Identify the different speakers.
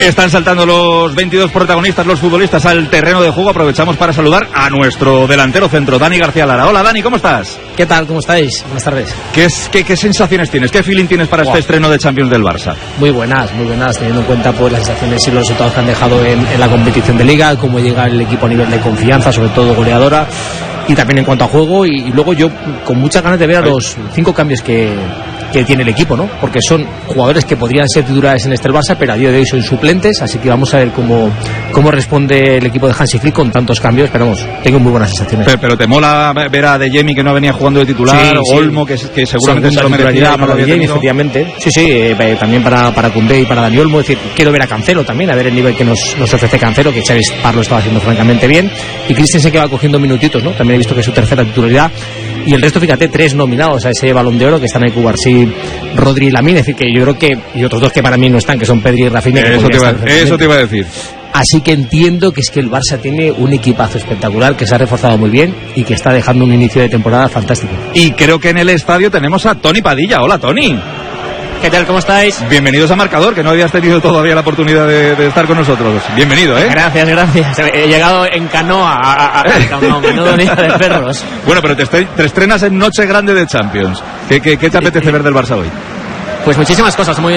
Speaker 1: Están saltando los 22 protagonistas, los futbolistas, al terreno de juego. Aprovechamos para saludar a nuestro delantero centro, Dani García Lara. Hola, Dani, ¿cómo estás?
Speaker 2: ¿Qué tal? ¿Cómo estáis? Buenas tardes.
Speaker 1: ¿Qué sensaciones tienes? ¿Qué feeling tienes para este estreno de Champions del Barça?
Speaker 2: Muy buenas, teniendo en cuenta pues las sensaciones y los resultados que han dejado en la competición de Liga, cómo llega el equipo a nivel de confianza, sobre todo goleadora, y también en cuanto a juego. Y luego yo con muchas ganas de ver a los 5 cambios que tiene el equipo, ¿no? Porque son jugadores que podrían ser titulares en este Barça, pero a día de hoy son suplentes, así que vamos a ver cómo responde el equipo de Hansi Flick con tantos cambios. Pero vamos, tengo muy buenas sensaciones.
Speaker 1: Pero te mola ver a De Jemi, que no venía jugando de titular, o Olmo, que seguramente se lo merecía.
Speaker 2: Para De Jemi, efectivamente. Sí, también para Koundé y para Dani Olmo. Es decir, quiero ver a Cancelo también, a ver el nivel que nos ofrece Cancelo, que Xavi Parlo estaba haciendo francamente bien. Y Christensen, que va cogiendo minutitos, ¿no? También he visto que es su tercera titularidad. Y el resto, fíjate, 3 nominados a ese Balón de Oro, que están ahí Cubarsí, Rodri y Lamine. Es decir, que yo creo que, y otros 2 que para mí no están, que son Pedri y Rafinha.
Speaker 1: Eso te iba a decir.
Speaker 2: Así que entiendo que es que el Barça tiene un equipazo espectacular, que se ha reforzado muy bien y que está dejando un inicio de temporada fantástico.
Speaker 1: Y creo que en el estadio tenemos a Toni Padilla. Hola, Toni.
Speaker 3: ¿Qué tal? ¿Cómo estáis?
Speaker 1: Bienvenidos a Marcador, que no habías tenido todavía la oportunidad de estar con nosotros. Bienvenido, ¿eh?
Speaker 3: Gracias. He llegado en canoa a Camp menudo nido de perros.
Speaker 1: Bueno, pero te estrenas en Noche Grande de Champions. ¿Qué te apetece ver del Barça hoy?
Speaker 3: Pues muchísimas cosas.